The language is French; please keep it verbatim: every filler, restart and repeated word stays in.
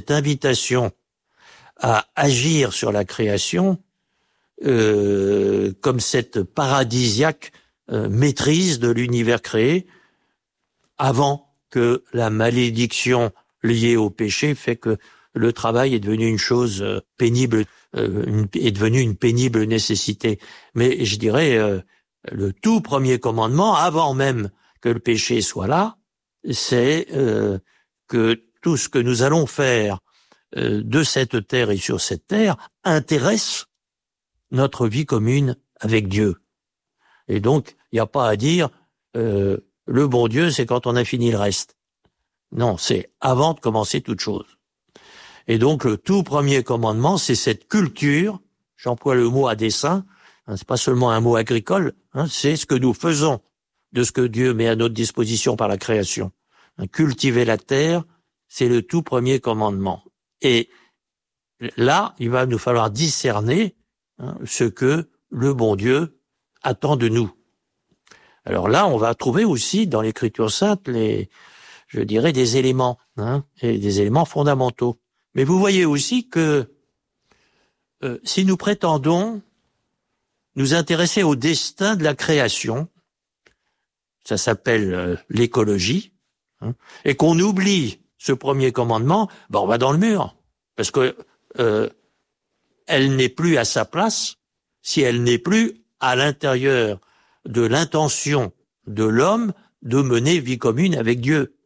cette invitation à agir sur la création euh, comme cette paradisiaque euh, maîtrise de l'univers créé avant que la malédiction liée au péché fait que le travail est devenu une chose euh, pénible, euh, une, est devenu une pénible nécessité. Mais je dirais, euh, le tout premier commandement, avant même que le péché soit là, c'est euh, que tout ce que nous allons faire euh, de cette terre et sur cette terre intéresse notre vie commune avec Dieu. Et donc, il n'y a pas à dire euh, le bon Dieu, c'est quand on a fini le reste. Non, c'est avant de commencer toute chose. Et donc, le tout premier commandement, c'est cette culture, j'emploie le mot à dessein, hein, c'est pas seulement un mot agricole, hein, c'est ce que nous faisons de ce que Dieu met à notre disposition par la création. Hein, cultiver la terre, c'est le tout premier commandement. Et là, il va nous falloir discerner hein, ce que le bon Dieu attend de nous. Alors là, on va trouver aussi dans l'Écriture sainte les, je dirais, des éléments, hein, et des éléments fondamentaux. Mais vous voyez aussi que euh, si nous prétendons nous intéresser au destin de la création, ça s'appelle euh, l'écologie, hein, et qu'on oublie ce premier commandement, ben on va dans le mur, parce que euh, elle n'est plus à sa place si elle n'est plus à l'intérieur de l'intention de l'homme de mener vie commune avec Dieu.